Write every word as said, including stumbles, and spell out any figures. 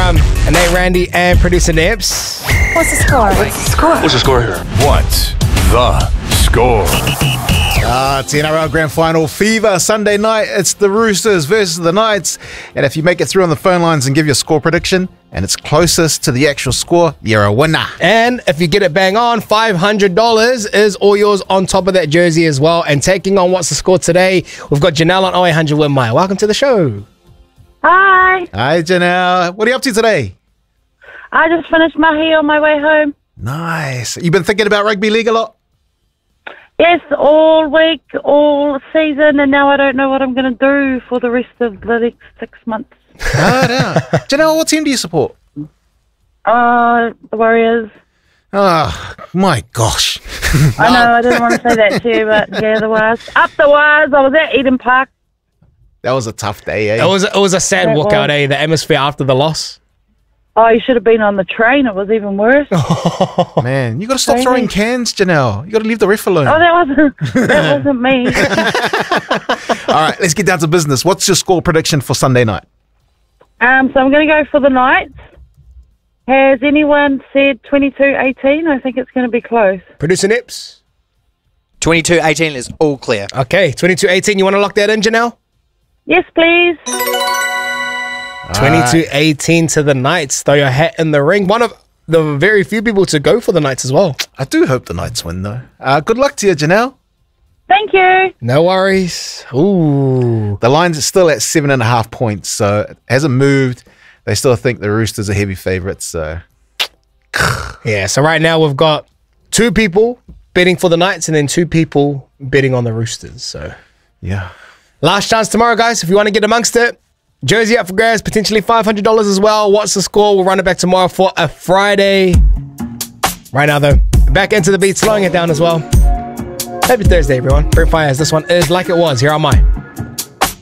from Nate Randy and producer Nips. What's the score? What's the score? What's the score here? What's the score? Ah, it's the N R L Grand Final fever. Sunday night, it's the Roosters versus the Knights. And if you make it through on the phone lines and give your score prediction, and it's closest to the actual score, you're a winner. And if you get it bang on, five hundred dollars is all yours on top of that jersey as well. And taking on What's the Score today, we've got Janelle on oh eight hundred with Maya. Welcome to the show. Hi. Hi, Janelle. What are you up to today? I just finished Mahi on my way home. Nice. You've been thinking about rugby league a lot? Yes, all week, all season, and now I don't know what I'm going to do for the rest of the next six months. Oh, no. Janelle, what team do you support? Uh, the Warriors. Oh, my gosh. I know, I didn't want to say that to you, but yeah, the Warriors. Up the Warriors. I was at Eden Park. That was a tough day, eh? It was, it was a sad That walkout, was. eh? The atmosphere after the loss. Oh, you should have been on the train. It was even worse. Oh, Man, you got to stop Crazy. throwing cans, Janelle. You got to leave the ref alone. that wasn't that wasn't me. All right, let's get down to business. What's your score prediction for Sunday night? um, so I'm going to go for the Knights. Has anyone said twenty-two eighteen? I think it's going to be close. Producer Nips. twenty-two eighteen is all clear. Okay, twenty-two eighteen. You want to lock that in, Janelle? Yes, please. twenty-two eighteen to the Knights. Throw your hat in the ring. One of the very few people to go for the Knights as well. I do hope the Knights win, though. Uh, good luck to you, Janelle. Thank you. No worries. Ooh. The line's still at seven and a half points, so it hasn't moved. They still think the Roosters are heavy favourites, so... Yeah, so right now we've got two people betting for the Knights and then two people betting on the Roosters. So Yeah. last chance tomorrow, guys. If you want to get amongst it, jersey up for grabs, potentially five hundred dollars as well. What's the score? We'll run it back tomorrow for a Friday. Right now, though, back into the beat, slowing it down as well. Happy Thursday, everyone. Brent Fires. This one is Like It Was here on my